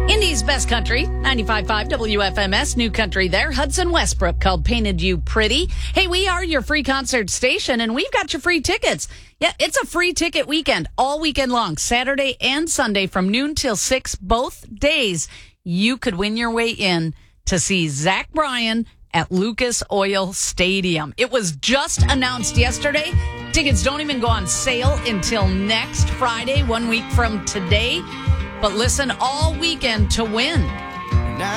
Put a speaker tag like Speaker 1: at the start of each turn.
Speaker 1: Indy's best country, 95.5 WFMS, new country there. Hudson Westbrook called Painted You Pretty. Hey, we are your free concert station, and we've got your free tickets. Yeah, it's a free ticket weekend, all weekend long, Saturday and Sunday from noon till 6, both days. You could win your way in to see Zach Bryan at Lucas Oil Stadium. It was just announced yesterday. Tickets don't even go on sale until next Friday, 1 week from today. But listen all weekend to win.